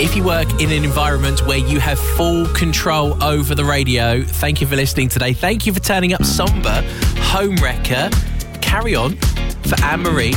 If you work in an environment where you have full control over the radio, thank you for listening today. Thank you for turning up Somber, Home Wrecker, Carry On for Anne-Marie.